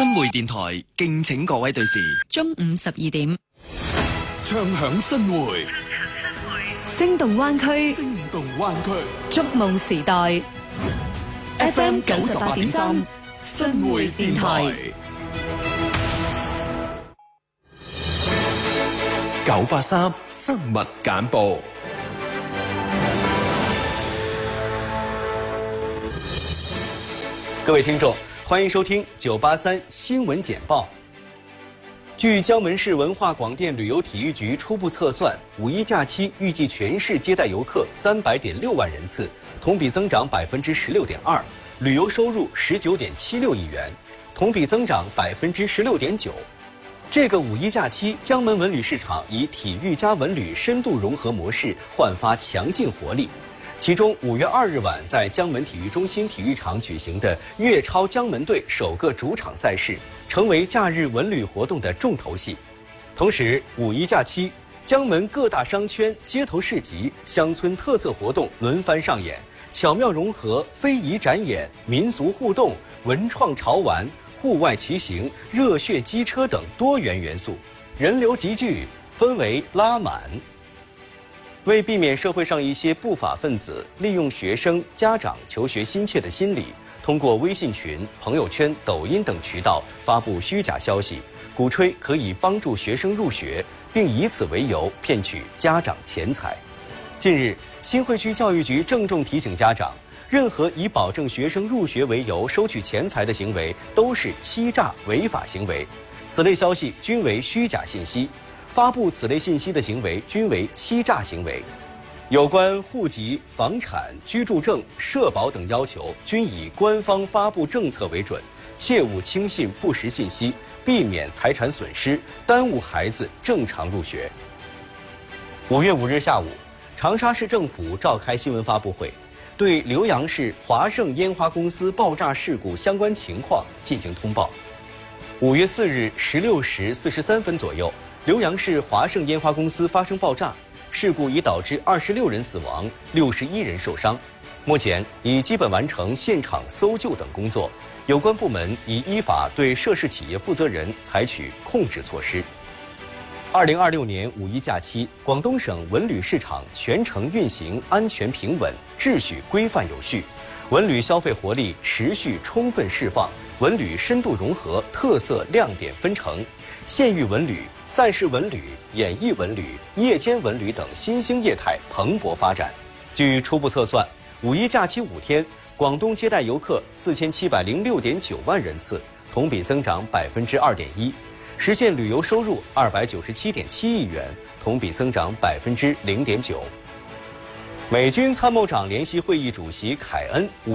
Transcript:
新會電台敬請各位對視。 中午12點， 唱響新會， 聲動灣區， 聲動灣區， 觸夢時代。FM 98.3新會電台 983新聞簡報。 各位聽眾，歡迎收聽983新聞簡報。據江門市文化廣電旅遊體育局初步測算，5·1假期預計全市接待遊客300.6萬人次，同比增長16.2%，旅遊收入19.76億元，同比增長16.9%。這個5·1假期，江門文旅市場以體育加文旅深度融合模式煥發強勁活力。其中5月2日晚在江門體育中心體育場舉行的粵超江門隊首個主場賽事，成為假日文旅活動的重頭戲。同時，5·1假期，江門各大商圈、街頭市集、鄉村特色活動輪番上演，巧妙融合非遺展演、民俗互動、文創潮玩、戶外騎行、熱血機車等多元元素，人流集聚，氛圍拉滿。為避免社會上一些不法分子利用學生、家長求學心切的心理，通過微信群、朋友圈、抖音等渠道發布虛假消息，鼓吹可以幫助學生入學，並以此為由騙取家長錢財。近日，新會區教育局鄭重提醒家長，任何以保證學生入學為由收取錢財的行為都是欺詐違法行為，此類消息均為虛假信息。發布此類信息的行為均為欺詐行為，有關戶籍、房產、居住證、社保等要求均以官方發布政策為準，切勿輕信不實信息，避免財產損失，耽誤孩子正常入學。5月5日下午，長沙市政府召開新聞發布會，對瀏陽市華盛煙花公司爆炸事故相關情況進行通報。5月4日16時43分左右，瀏陽市華盛煙花公司發生爆炸，事故已導致26人死亡，61人受傷。目前已基本完成現場搜救等工作，有關部門已依法對涉事企業負責人採取控制措施。2026年5·1假期，廣東省文旅市場全程運行安全平穩，秩序規範有序，文旅消費活力持續充分釋放，文旅深度融合特色亮點紛呈，縣域文旅、賽事文旅、演藝文旅、夜間文旅等新興業態蓬勃發展。據初步測算，5·1假期5天，廣東接待遊客4706.9萬人次，同比增長2.1%，實現旅遊收入297.7億元，同比增長0.9%。美軍參謀長聯席會議主席凱恩